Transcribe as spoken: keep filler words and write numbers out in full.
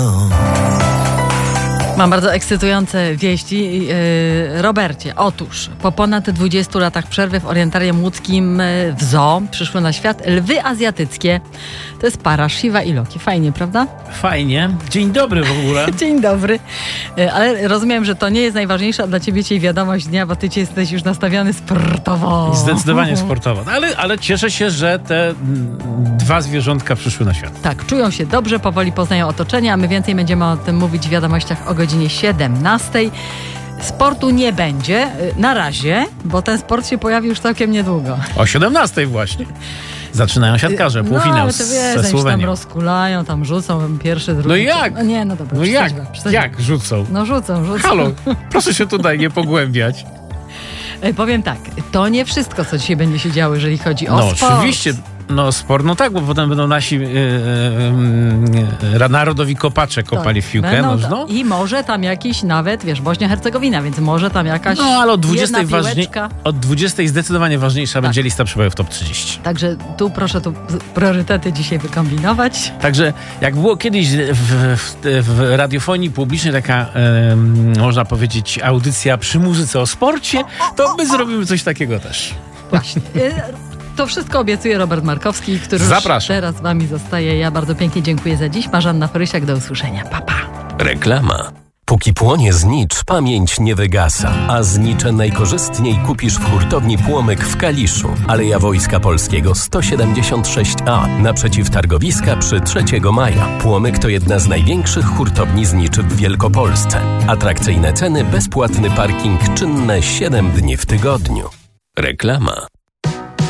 Mam bardzo ekscytujące wieści. Robercie, otóż po ponad dwudziestu latach przerwy w Orientarium Łódzkim w zoo przyszły na świat lwy azjatyckie. To jest para Shiva i Loki. Fajnie, prawda? Fajnie. Dzień dobry w ogóle. Dzień dobry. Ale rozumiem, że to nie jest najważniejsza dla ciebie dzisiaj wiadomość dnia, bo ty ci jesteś już nastawiony sportowo. Zdecydowanie sportowo. Ale, ale cieszę się, że te m, dwa zwierzątka przyszły na świat. Tak, czują się dobrze, powoli poznają otoczenie, a my więcej będziemy o tym mówić w wiadomościach o godzinie siedemnastej. Sportu nie będzie na razie, bo ten sport się pojawi już całkiem niedługo. O siedemnastej właśnie. Zaczynają siatkarze, półfinał no, ale to wiesz, ze Słowenią. tam rozkulają, tam rzucą pierwszy, drugi. No jak? No nie, no dobra. No jak? Przestań. Jak rzucą? No rzucą, rzucą. Halo, proszę się tutaj nie pogłębiać. Powiem tak, to nie wszystko, co dzisiaj będzie się działo, jeżeli chodzi o No sport. oczywiście, no sport, no tak, bo potem będą nasi yy, yy, narodowi kopacze kopali Tak, w piłkę będą nożną. ta- I może tam jakiś nawet, wiesz, Bośnia-Hercegowina, więc może tam jakaś No ale od dwudziestej, jedna ważniej, piłeczka. od dwudziestej zdecydowanie ważniejsza będzie lista przebojów top trzydzieści. Także tu proszę tu priorytety dzisiaj wykombinować. Także jak było kiedyś w, w, w radiofonii publicznej taka, em, można powiedzieć, audycja przy muzyce o sporcie, to my zrobimy coś takiego też. Właśnie. To wszystko obiecuje Robert Markowski, który Zapraszam. już teraz z wami zostaje. Ja bardzo pięknie dziękuję za dziś. Marzanna Frysiak, do usłyszenia. Pa, pa. Reklama. Póki płonie znicz, pamięć nie wygasa. A znicze najkorzystniej kupisz w hurtowni Płomyk w Kaliszu. Aleja Wojska Polskiego sto siedemdziesiąt sześć A, naprzeciw targowiska przy trzeciego maja. Płomyk to jedna z największych hurtowni zniczy w Wielkopolsce. Atrakcyjne ceny, bezpłatny parking, czynne siedem dni w tygodniu. Reklama.